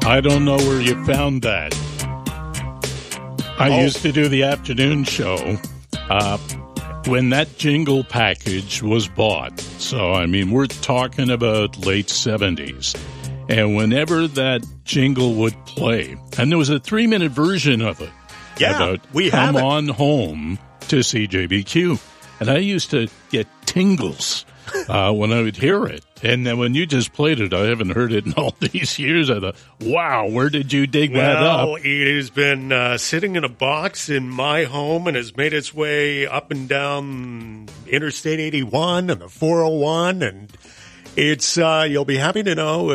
I don't know where you found that. I used to do the afternoon show when that jingle package was bought. So, I mean, we're talking about late 70s. And whenever that jingle would play, and there was a 3-minute version of it. Yeah, about we have come on home to CJBQ. And I used to get tingles when I would hear it. And then when you just played it, I haven't heard it in all these years. I thought, wow, where did you dig that up? Well, it has been sitting in a box in my home and has made its way up and down Interstate 81 and the 401. And it's, you'll be happy to know,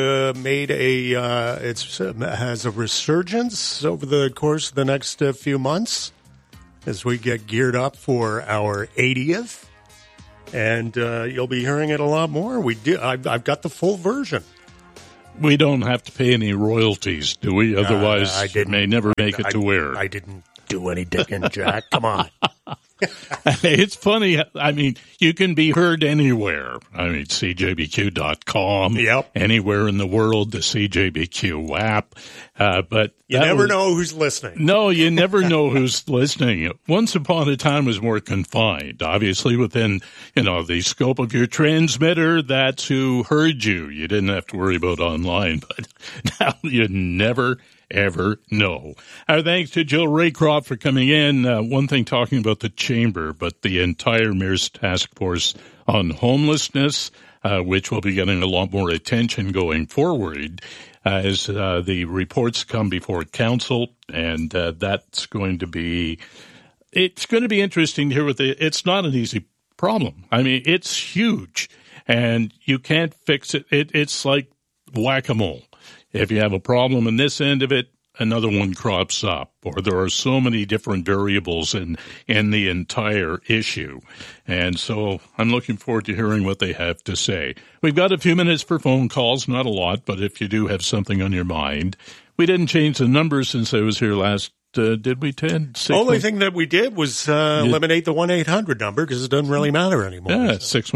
has a resurgence over the course of the next few months as we get geared up for our 80th. And you'll be hearing it a lot more. I've got the full version. We don't have to pay any royalties, do we? Otherwise, it may never make it to air. I didn't do any digging, Jack. Come on. It's funny. I mean, you can be heard anywhere. I mean, CJBQ.com. Yep. Anywhere in the world, the CJBQ app. But you never know who's listening. No, you never know who's listening. Once upon a time was more confined. Obviously, within, the scope of your transmitter, that's who heard you. You didn't have to worry about online. But now you never ever know. Our thanks to Jill Raycroft for coming in. One thing talking about the chamber, but the entire Mayor's Task Force on Homelessness, which will be getting a lot more attention going forward as the reports come before council, and that's going to be interesting to hear it's not an easy problem. I mean, it's huge, and you can't fix it. It's like whack-a-mole. If you have a problem in this end of it, another one crops up, or there are so many different variables in the entire issue. And so I'm looking forward to hearing what they have to say. We've got a few minutes for phone calls, not a lot, but if you do have something on your mind. We didn't change the number since I was here last, did we, Ted? Only thing that we did was eliminate the 1-800 number because it doesn't really matter anymore. Yeah,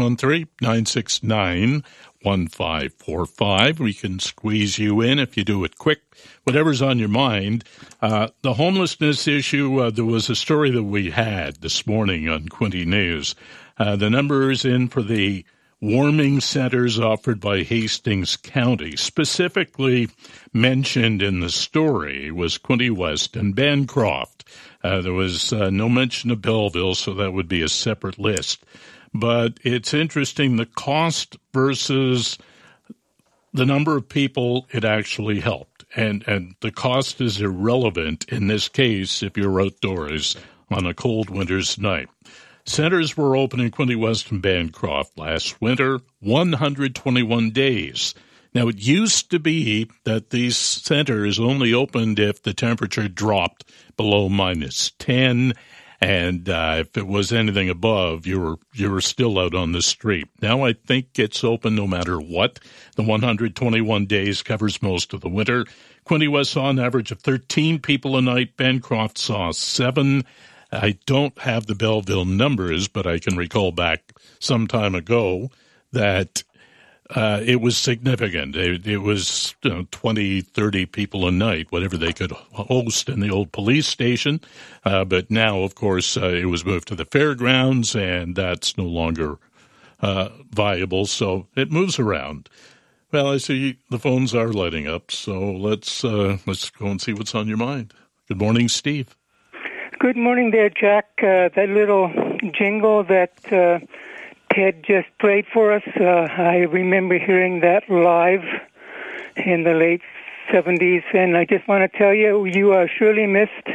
613-969-1545. We can squeeze you in if you do it quick. Whatever's on your mind. The homelessness issue, there was a story that we had this morning on Quinte News. The numbers in for the warming centers offered by Hastings County, specifically mentioned in the story, was Quinte West and Bancroft. There was no mention of Belleville, so that would be a separate list. But it's interesting, the cost versus the number of people it actually helped. And the cost is irrelevant in this case if you're outdoors on a cold winter's night. Centers were open in Quinte West and Bancroft last winter, 121 days. Now, it used to be that these centers only opened if the temperature dropped below -10, and if it was anything above, you were still out on the street. Now I think it's open no matter what. The 121 days covers most of the winter. Quinte West saw an average of 13 people a night. Bancroft saw 7. I don't have the Belleville numbers, but I can recall back some time ago that it was significant. It was 20, 30 people a night, whatever they could host in the old police station. But now, of course, it was moved to the fairgrounds, and that's no longer viable. So it moves around. Well, I see the phones are lighting up, so let's go and see what's on your mind. Good morning, Steve. Good morning there, Jack. That little jingle that Ted just played for us, I remember hearing that live in the late 70s, and I just want to tell you, you are surely missed.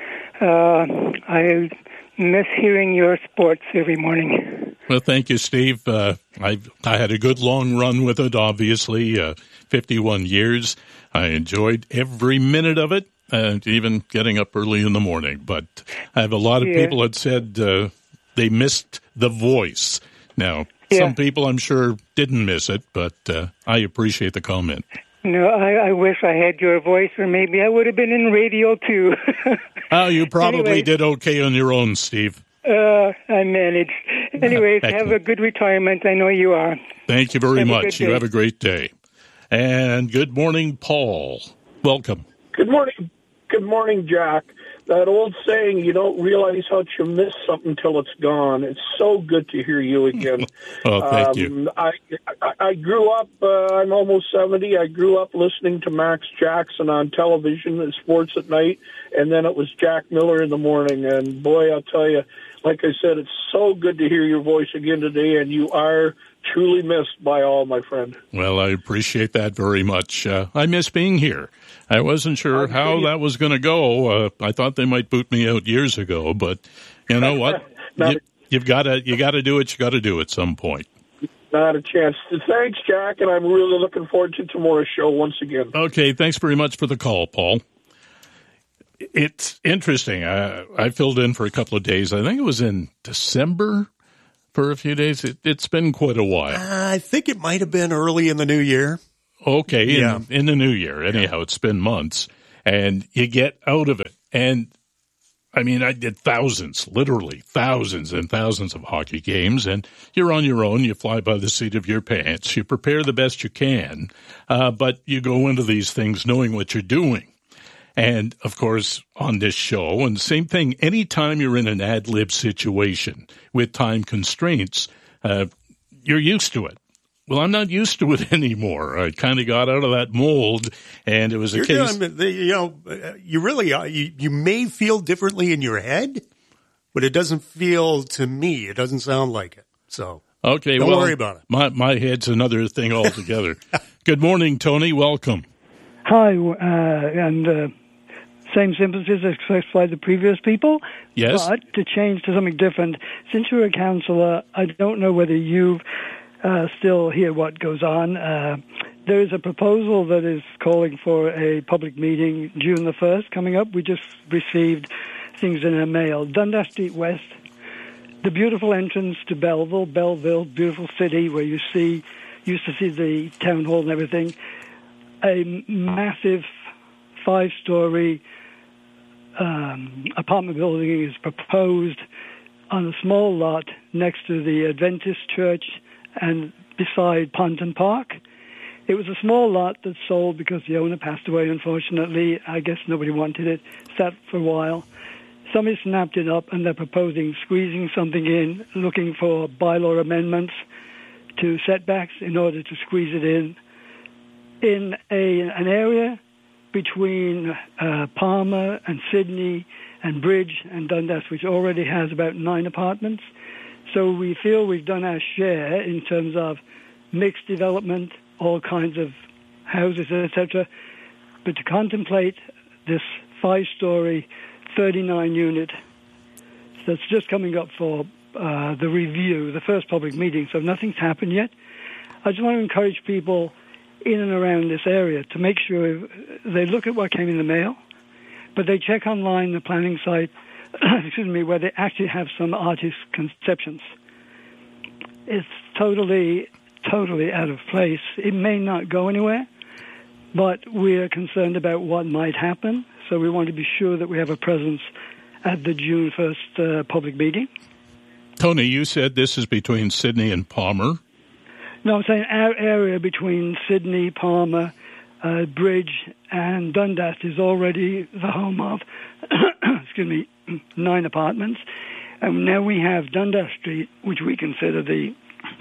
I miss hearing your sports every morning. Well, thank you, Steve. I had a good long run with it, obviously, 51 years. I enjoyed every minute of it, even getting up early in the morning. But I have a lot of people that said they missed the voice. Now, some people, I'm sure, didn't miss it, but I appreciate the comment. No, I wish I had your voice, or maybe I would have been in radio, too. Oh, you probably did okay on your own, Steve. I managed. Anyways, have a good retirement. I know you are. Thank you very much. You have a great day. And good morning, Paul. Welcome. Good morning. Good morning, Jack. That old saying, you don't realize how you miss something till it's gone. It's so good to hear you again. Oh, thank you. I grew up, I'm almost 70. I grew up listening to Max Jackson on television and sports at night, and then it was Jack Miller in the morning. And boy, I'll tell you, like I said, it's so good to hear your voice again today, and you are truly missed by all, my friend. Well, I appreciate that very much. I miss being here. I wasn't sure how that was going to go. I thought they might boot me out years ago, but you know what? you got to do what you got to do at some point. Not a chance. Thanks, Jack, and I'm really looking forward to tomorrow's show once again. Okay, thanks very much for the call, Paul. It's interesting. I filled in for a couple of days. I think it was in December for a few days. It's been quite a while. I think it might have been early in the new year. Okay, in the new year. Anyhow, it's been months, and you get out of it. And, I mean, I did literally thousands and thousands of hockey games, and you're on your own. You fly by the seat of your pants. You prepare the best you can, but you go into these things knowing what you're doing. And, of course, on this show, and same thing, anytime you're in an ad-lib situation with time constraints, you're used to it. Well, I'm not used to it anymore. I kind of got out of that mold, and it was a case. You really are. You may feel differently in your head, but it doesn't feel to me. It doesn't sound like it. So okay, don't worry about it. My head's another thing altogether. Good morning, Tony. Welcome. Hi, and same sympathies expressed by the previous people. Yes. But to change to something different, since you're a counsellor, I don't know whether you've still hear what goes on. There is a proposal that is calling for a public meeting June the 1st coming up. We just received things in our mail. Dundas Street West, the beautiful entrance to Belleville, beautiful city where you used to see the town hall and everything. A massive 5-story apartment building is proposed on a small lot next to the Adventist Church and beside Ponton Park. It was a small lot that sold because the owner passed away, unfortunately. I guess nobody wanted it. Sat for a while. Somebody snapped it up, and they're proposing squeezing something in, looking for bylaw amendments to setbacks in order to squeeze it in an area between Palmer and Sydney and Bridge and Dundas, which already has about 9 apartments. So we feel we've done our share in terms of mixed development, all kinds of houses, etc. But to contemplate this 5-story, 39-unit that's just coming up for the review, the first public meeting, so nothing's happened yet. I just want to encourage people in and around this area to make sure they look at what came in the mail, but they check online the planning site, where they actually have some artist conceptions. It's totally out of place. It may not go anywhere, but we're concerned about what might happen, so we want to be sure that we have a presence at the June 1st public meeting. Tony, you said this is between Sydney and Palmer. No, I'm saying our area between Sydney, Palmer, Bridge, and Dundas is already the home of, 9 apartments. And now we have Dundas Street, which we consider the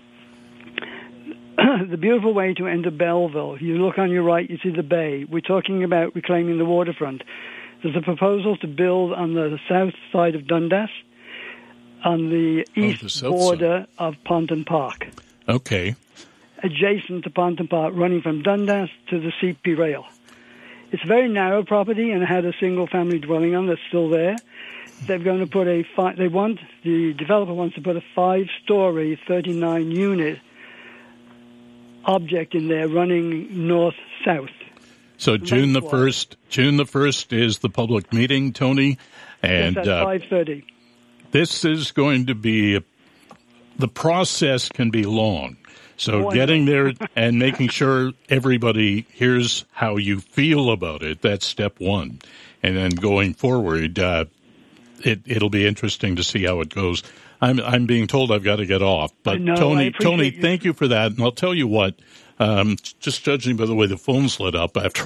beautiful way to enter Belleville. You look on your right, you see the bay. We're talking about reclaiming the waterfront. There's a proposal to build on the south side of Dundas, on the east border of Ponton Park. Okay. Adjacent to Ponton Park, running from Dundas to the CP rail. It's a very narrow property and it had a single-family dwelling on that's still there. They're going to put the developer wants to put a 5-story, 39-unit object in there running north-south. So June the 1st is the public meeting, Tony. And at 5:30. This is going to be, the process can be long. So getting there and making sure everybody hears how you feel about it, that's step one. And then going forward, it'll be interesting to see how it goes. I'm being told I've got to get off. But Tony, thank you for that. And I'll tell you what, just judging by the way the phones lit up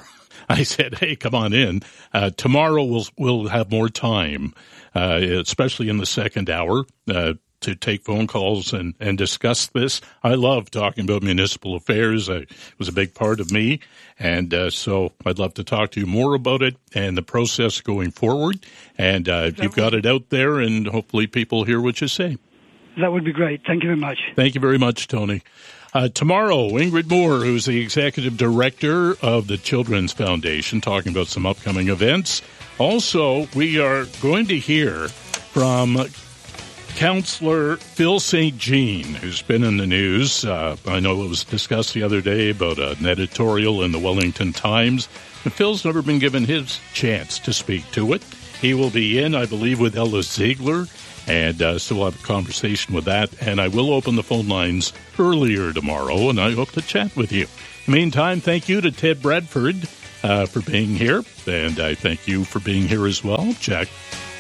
I said, hey, come on in. Tomorrow we'll have more time, especially in the second hour, to take phone calls and discuss this. I love talking about municipal affairs. It was a big part of me. And so I'd love to talk to you more about it and the process going forward. And you've got it out there, and hopefully people hear what you say. That would be great. Thank you very much. Thank you very much, Tony. Tomorrow, Ingrid Moore, who's the executive director of the Children's Foundation, talking about some upcoming events. Also, we are going to hear from Councillor Phil St. Jean, who's been in the news. I know it was discussed the other day about an editorial in the Wellington Times. But Phil's never been given his chance to speak to it. He will be in, I believe, with Ella Ziegler, and so we'll have a conversation with that. And I will open the phone lines earlier tomorrow, and I hope to chat with you. In the meantime, thank you to Ted Bradford for being here, and I thank you for being here as well, Jack